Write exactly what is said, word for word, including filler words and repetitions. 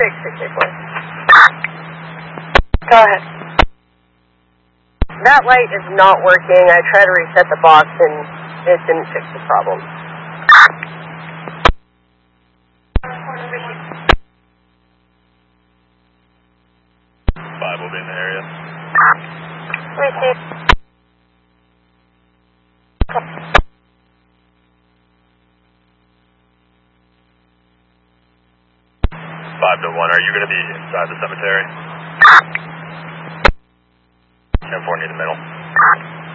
six six six one. Go ahead. That light is not working. I tried to reset the box and it didn't fix the problem. Five will be in the area. Receive. Five to one. Are you going to be inside the cemetery? ten four, need the middle.